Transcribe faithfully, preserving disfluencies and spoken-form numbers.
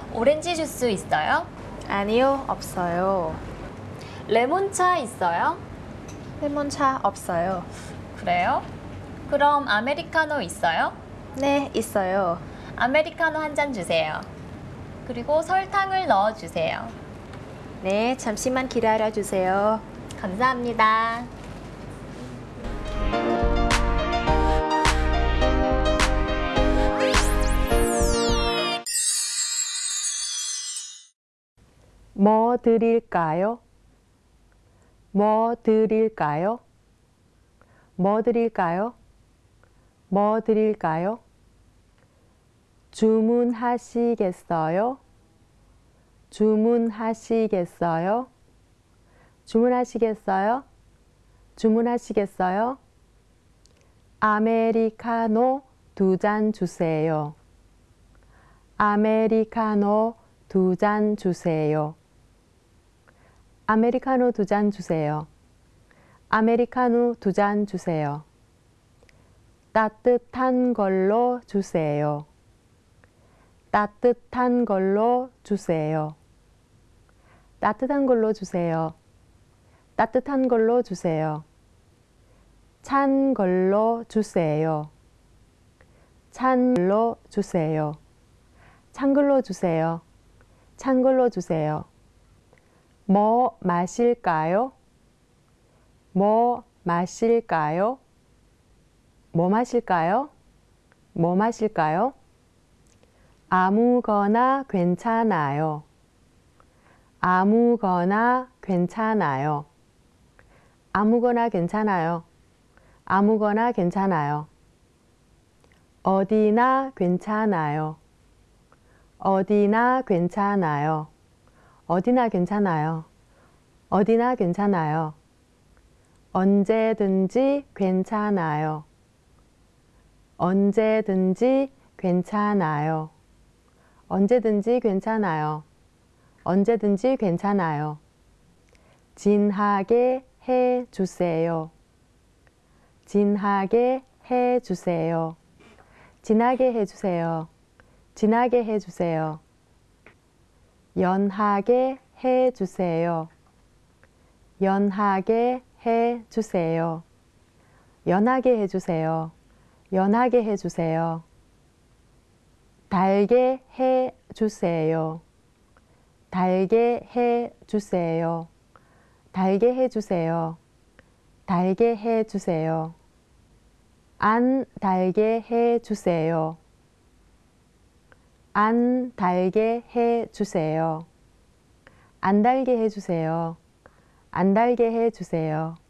오렌지 주스 있어요? 아니요, 없어요. 레몬차 있어요? 레몬차 없어요. 그래요? 그럼 아메리카노 있어요? 네, 있어요. 아메리카노 한 잔 주세요. 그리고 설탕을 넣어 주세요. 네, 잠시만 기다려 주세요. 감사합니다. 뭐 드릴까요? 뭐 드릴까요? 뭐 드릴까요? 뭐 드릴까요? 주문하시겠어요? 주문하시겠어요? 주문하시겠어요? 주문하시겠어요? 아메리카노 두 잔 주세요. 아메리카노 두 잔 주세요. 아메리카노 두 잔 주세요. 아메리카노 두 잔 주세요. 따뜻한 걸로 주세요. 따뜻한 걸로 주세요. 따뜻한 걸로 주세요. 따뜻한 걸로 주세요. 찬 걸로 주세요. 찬 걸로 주세요. 찬 걸로 주세요. 찬 걸로 주세요. 뭐 마실까요? 뭐 마실까요? 뭐 마실까요? 뭐 마실까요? 아무거나 괜찮아요. 아무거나 괜찮아요. 아무거나 괜찮아요. 아무거나 괜찮아요. 어디나 괜찮아요. 어디나 괜찮아요. 어디나 괜찮아요. 어디나 괜찮아요. 언제든지 괜찮아요. 언제든지 괜찮아요. 언제든지 괜찮아요. 언제든지 괜찮아요. 진하게 해 주세요. 진하게 해 주세요. 진하게 해 주세요. 진하게 해 주세요. 연하게 해 주세요. 연하게 해 주세요. 연하게 해 주세요. 연하게 해 주세요. 달게 해 주세요. 달게 해 주세요. 달게 해 주세요. 달게 해 주세요. 안 달게 해 주세요. 안 달게 해 주세요. 안 달게 해 주세요. 안 달게 해 주세요.